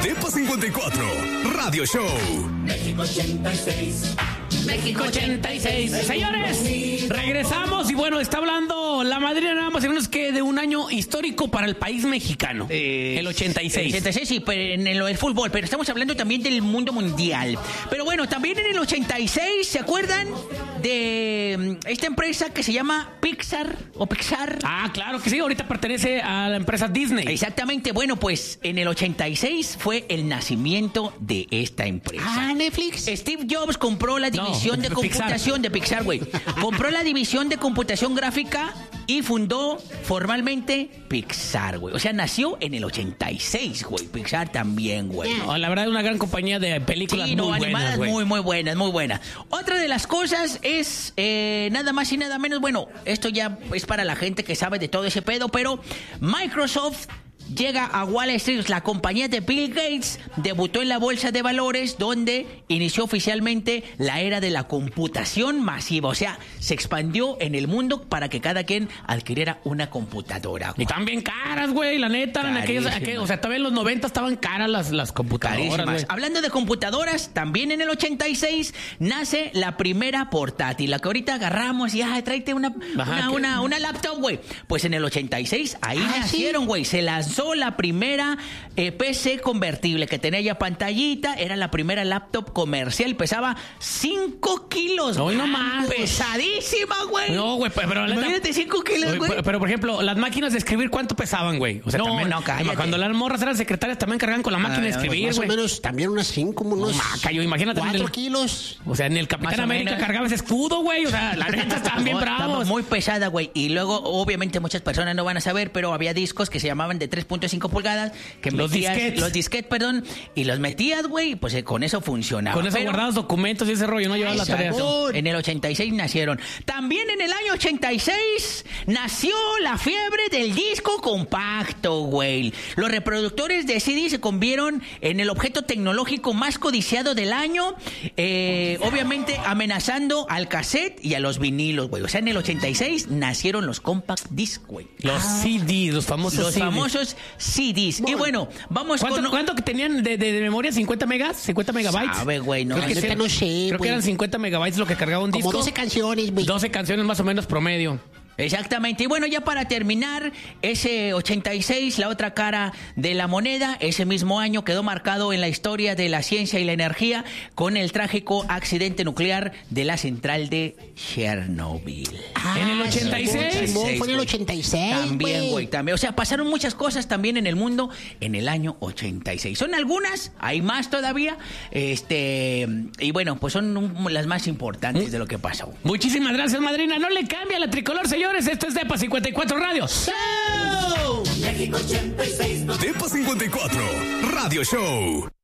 Depa 54, Radio Show. México 86. México 86. Señores, regresamos y bueno, está hablando la madrina nada más y menos que de un año histórico para el país mexicano. El 86. El 86, sí, pero en lo del fútbol, pero estamos hablando también del mundo mundial. Pero bueno, también en el 86, ¿se acuerdan de esta empresa que se llama Pixar o Pixar? Ah, claro que sí, ahorita pertenece a la empresa Disney. Exactamente, bueno, pues en el 86 fue el nacimiento de esta empresa. Ah, Netflix. Steve Jobs compró la división de computación de Pixar, güey. Compró la división de computación gráfica y fundó formalmente Pixar, güey. O sea, nació en el 86, güey. Pixar también, güey. No, la verdad es una gran compañía de películas Sí, muy buenas, animadas güey. muy buenas, muy buenas. Otra de las cosas es nada más y nada menos, bueno, esto ya es para la gente que sabe de todo ese pedo, pero Microsoft llega a Wall Street. La compañía de Bill Gates debutó en la bolsa de valores, donde inició oficialmente la era de la computación masiva. O sea, se expandió en el mundo para que cada quien adquiriera una computadora, Y güey. también caras, güey, la neta. En aquellos, o sea, todavía en los 90 estaban caras las computadoras, Carísimas. güey. Hablando de computadoras, también en el 86 nace la primera portátil, la que ahorita agarramos y tráete una laptop, güey. Pues en el 86 ahí nacieron, güey. Se lanzó la primera PC convertible que tenía ya pantallita. Era la primera laptop comercial. Pesaba 5 kilos. No, güey. no más. Pesadísima, güey. No, güey, pero la neta- Imagínate 5 kilos, Oye, güey. pero, por ejemplo, las máquinas de escribir, ¿cuánto pesaban, güey? O sea, No, también, cállate. cuando las morras eran secretarias, también cargaban con la máquina de escribir, Más o güey. menos, también unas 5, como unos Maca, yo, imagínate. 4 kilos. O sea, en el Capitán Más o América menos. cargaba ese escudo, güey. O sea, la neta estaban bien Estaba bravos. muy pesada, güey. Y luego, obviamente, muchas personas no van a saber, pero había discos que se llamaban de 3.5 pulgadas. Que Los disquetes. Los disquetes, perdón. Y los metías, güey, pues con eso funcionaba. Con eso Pero guardados documentos y ese rollo, no llevabas la tarea. en el 86 nacieron. También en el año 86 nació la fiebre del disco compacto, güey. Los reproductores de CD se convirtieron en el objeto tecnológico más codiciado del año. Obviamente amenazando al cassette y a los vinilos, güey. O sea, en el 86 nacieron los compact disc, güey. Los CDs, los famosos Los CDs. famosos CDs. Y bueno, vamos ¿Cuánto que tenían de memoria? ¿50 megas? ¿50 megabytes? Sabe, güey, no. Creo que, neta sí, no sé, creo que güey. eran 50 megabytes lo que cargaba un Como disco. 12 canciones, güey. 12 canciones más o menos promedio. Exactamente. Y bueno, ya para terminar, ese 86, la otra cara de la moneda, ese mismo año quedó marcado en la historia de la ciencia y la energía con el trágico accidente nuclear de la central de Chernobyl. ¿En el 86? Simón, fue en el 86, También, güey, también. O sea, pasaron muchas cosas también en el mundo en el año 86. Son algunas, hay más todavía. Y bueno, pues son las más importantes de lo que pasó. Muchísimas gracias, madrina. No le cambia la tricolor, señores. Esto es Depa 54 Radio. ¡Show! Depa 54, Radio Show.